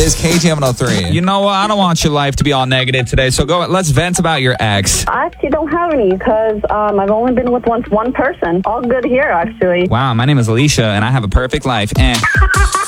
is KGM103. You know what? I don't want your life to be all negative today, so let's vent about your ex. I actually don't have any because I've only been with one person. All good here, actually. Wow, my name is Alicia, and I have a perfect life. And